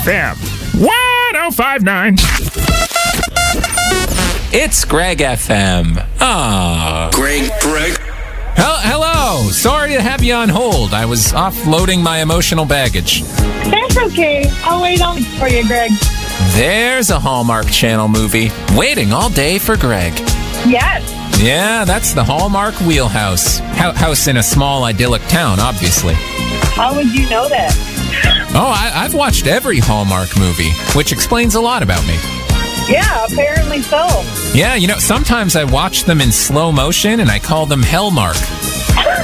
FM 1059. It's Greg FM. Greg. Hello. Sorry to have you on hold. I was offloading my emotional baggage. That's okay. I'll wait on for you, Greg. There's a Hallmark Channel movie waiting all day for Greg. Yes. Yeah, that's the Hallmark Wheelhouse. House in a small, idyllic town, obviously. How would you know that? Oh, I've watched every Hallmark movie, which explains a lot about me. Yeah, apparently so. Yeah, sometimes I watch them in slow motion and I call them Hellmark.